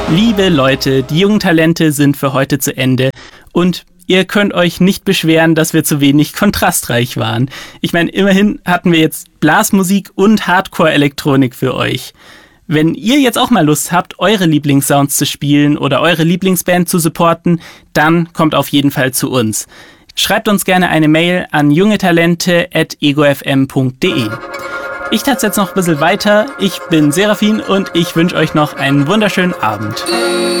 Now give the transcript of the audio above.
Liebe Leute, die jungen Talente sind für heute zu Ende und ihr könnt euch nicht beschweren, dass wir zu wenig kontrastreich waren. Ich meine, immerhin hatten wir jetzt Blasmusik und Hardcore-Elektronik für euch. Wenn ihr jetzt auch mal Lust habt, eure Lieblingssounds zu spielen oder eure Lieblingsband zu supporten, dann kommt auf jeden Fall zu uns. Schreibt uns gerne eine Mail an jungetalente@egofm.de. Ich tat's jetzt noch ein bisschen weiter. Ich bin Serafin und ich wünsche euch noch einen wunderschönen Abend.